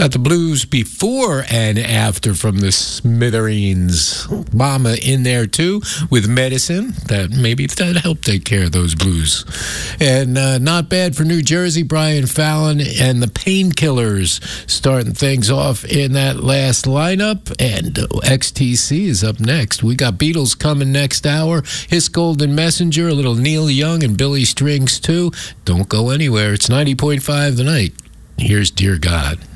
Got the blues before and after from the Smithereens. Mama in there too with Medicine. That helped take care of those blues. And not bad for New Jersey. Brian Fallon and the Painkillers starting things off in that last lineup. And XTC is up next. We got Beatles coming next hour. His Golden Messenger, a little Neil Young and Billy Strings too. Don't go anywhere. It's 90.5 The Night. Here's Dear God.